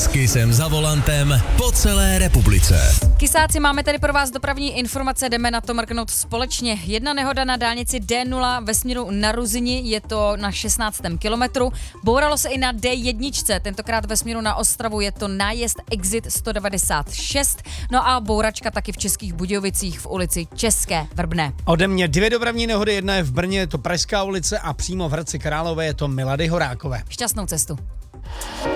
S Kissem za volantem po celé republice. Kysáci, máme tady pro vás dopravní informace, jdeme na to mrknout společně. Jedna nehoda na dálnici D0 ve směru na Ruzini, je to na 16. kilometru. Bouralo se i na D1, tentokrát ve směru na Ostravu, je to nájezd Exit 196. No a bouračka taky v Českých Budějovicích v ulici České Vrbné. Ode mě 2 dopravní nehody, jedna je v Brně, je to Pražská ulice a přímo v Hradci Králové je to Milady Horákové. Šťastnou cestu.